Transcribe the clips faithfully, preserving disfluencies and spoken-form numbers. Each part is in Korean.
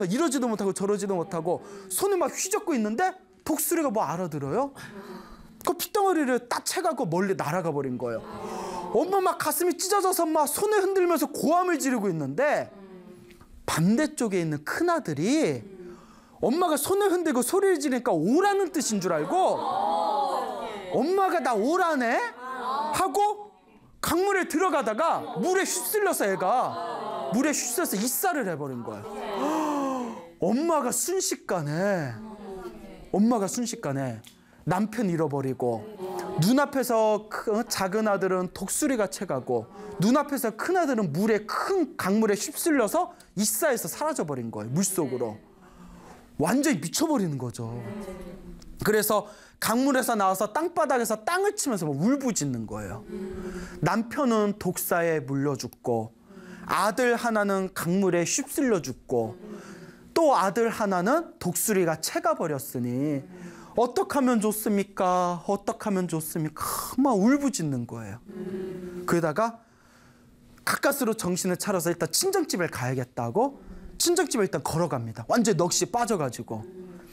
이러지도 못하고 저러지도 못하고 손을 막 휘젓고 있는데 독수리가 뭐 알아들어요? 그 핏덩어리를 따채갖고 멀리 날아가 버린 거예요. 엄마 막 가슴이 찢어져서 막 손을 흔들면서 고함을 지르고 있는데 반대쪽에 있는 큰아들이 엄마가 손을 흔들고 소리를 지르니까 오라는 뜻인 줄 알고 엄마가 나 오라네? 하고 강물에 들어가다가 물에 휩쓸려서 애가 물에 휩쓸려서 입살을 해버린 거예요. 엄마가 순식간에 엄마가 순식간에 남편 잃어버리고 눈앞에서 그 작은 아들은 독수리가 채가고 눈앞에서 큰 아들은 물에 큰 강물에 휩쓸려서 입사에서 사라져버린 거예요. 물속으로. 완전히 미쳐버리는 거죠. 그래서 강물에서 나와서 땅바닥에서 땅을 치면서 막 울부짖는 거예요. 남편은 독사에 물려 죽고 아들 하나는 강물에 휩쓸려 죽고 또 아들 하나는 독수리가 채가 버렸으니 어떻게 하면 좋습니까? 어떻게 하면 좋습니까? 막 울부짖는 거예요. 그러다가 가까스로 정신을 차려서 일단 친정집에 가야겠다고 친정집에 일단 걸어갑니다. 완전히 넋이 빠져가지고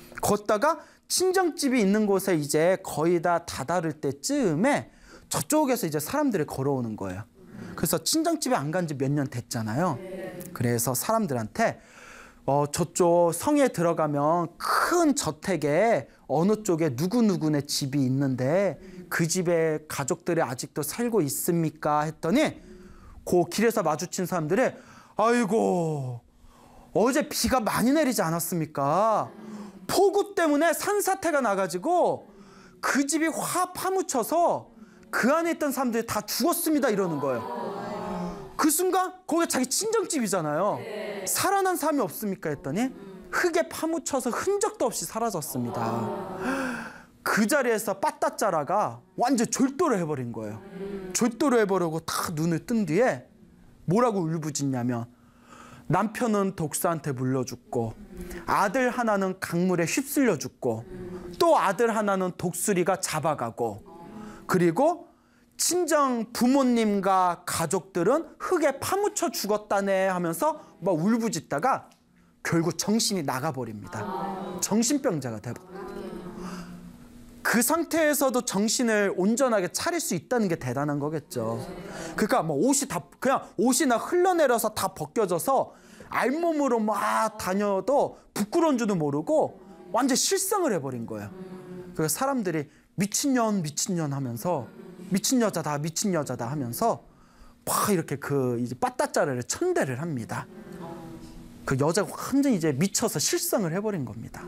걷다가 친정집이 있는 곳에 이제 거의 다 다다를 때쯤에 저쪽에서 이제 사람들이 걸어오는 거예요. 그래서 친정집에 안 간 지 몇 년 됐잖아요. 그래서 사람들한테 어, 저쪽 성에 들어가면 큰 저택에 어느 쪽에 누구누구네 집이 있는데 그 집에 가족들이 아직도 살고 있습니까? 했더니 그 길에서 마주친 사람들이 아이고 어제 비가 많이 내리지 않았습니까? 폭우 때문에 산사태가 나가지고 그 집이 확 파묻혀서 그 안에 있던 사람들이 다 죽었습니다 이러는 거예요. 그 순간 거기가 자기 친정집이잖아요. 살아난 사람이 없습니까? 했더니 흙에 파묻혀서 흔적도 없이 사라졌습니다. 그 자리에서 빠따짜라가 완전 졸도를 해버린 거예요. 졸도를 해버리고 다 눈을 뜬 뒤에 뭐라고 울부짖냐면 남편은 독사한테 물려 죽고 아들 하나는 강물에 휩쓸려 죽고 또 아들 하나는 독수리가 잡아가고 그리고 친정 부모님과 가족들은 흙에 파묻혀 죽었다네 하면서 막 울부짖다가 결국 정신이 나가버립니다. 정신병자가 돼버려요. 그 상태에서도 정신을 온전하게 차릴 수 있다는 게 대단한 거겠죠. 그러니까 뭐 옷이 다 그냥 옷이나 흘러내려서 다 벗겨져서 알몸으로 막 다녀도 부끄러운 줄도 모르고 완전 실성을 해버린 거예요. 그래서 사람들이 미친년 미친년 하면서 미친 여자다 미친 여자다 하면서 막 이렇게 그 이제 빠따짜를 천대를 합니다. 그 여자가 완전히 이제 미쳐서 실성을 해버린 겁니다.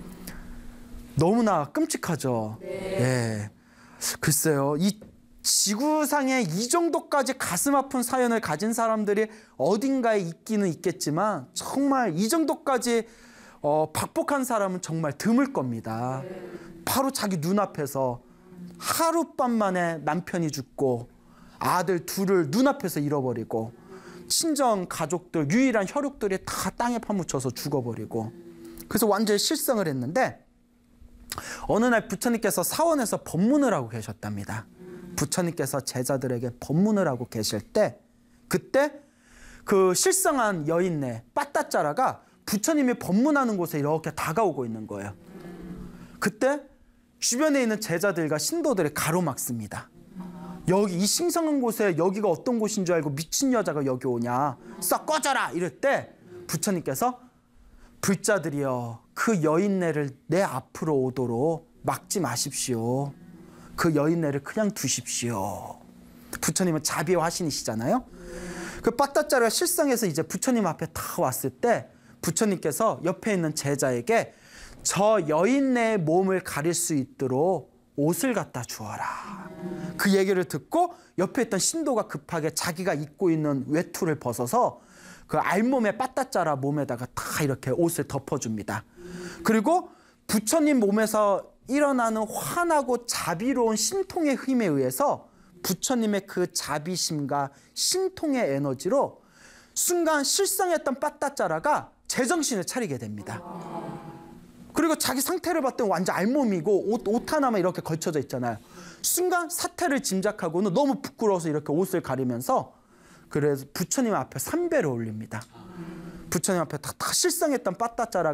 너무나 끔찍하죠. 네. 예. 글쎄요, 이 지구상에 이 정도까지 가슴 아픈 사연을 가진 사람들이 어딘가에 있기는 있겠지만 정말 이 정도까지 어, 박복한 사람은 정말 드물 겁니다. 바로 자기 눈앞에서 하룻밤 만에 남편이 죽고 아들 둘을 눈앞에서 잃어버리고 친정 가족들 유일한 혈육들이 다 땅에 파묻혀서 죽어버리고 그래서 완전히 실성을 했는데 어느 날 부처님께서 사원에서 법문을 하고 계셨답니다. 부처님께서 제자들에게 법문을 하고 계실 때 그때 그 실성한 여인네 빠따짜라가 부처님이 법문하는 곳에 이렇게 다가오고 있는 거예요. 그때 주변에 있는 제자들과 신도들이 가로막습니다. 여기 이 신성한 곳에 여기가 어떤 곳인 줄 알고 미친 여자가 여기 오냐 썩 꺼져라 이럴 때 부처님께서 불자들이여 그 여인네를 내 앞으로 오도록 막지 마십시오. 그 여인네를 그냥 두십시오. 부처님은 자비와 화신이시잖아요. 그 빠따짜리가 실성해서 이제 부처님 앞에 다 왔을 때 부처님께서 옆에 있는 제자에게 저 여인네의 몸을 가릴 수 있도록 옷을 갖다 주어라. 그 얘기를 듣고 옆에 있던 신도가 급하게 자기가 입고 있는 외투를 벗어서 그 알몸에 빠따짜라 몸에다가 다 이렇게 옷을 덮어줍니다. 그리고 부처님 몸에서 일어나는 환하고 자비로운 신통의 힘에 의해서 부처님의 그 자비심과 신통의 에너지로 순간 실성했던 빠따짜라가 제정신을 차리게 됩니다. 그리고 자기 상태를 봤더니 완전 알몸이고 옷, 옷 하나만 이렇게 걸쳐져 있잖아요. 순간 사태를 짐작하고는 너무 부끄러워서 이렇게 옷을 가리면서 그래서 부처님 앞에 삼배를 올립니다. 부처님 앞에 다, 다 실성했던 빠따짜라